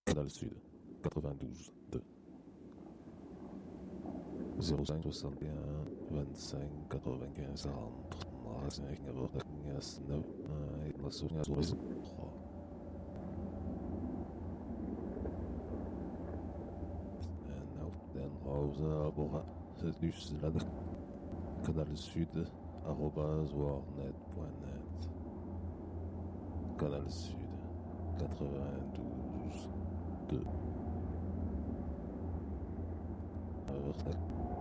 Canal Sud, 92.2. 05 61 25 95 40 den browser abora Canal Sud @warnet.net. Canal Sud 92 2.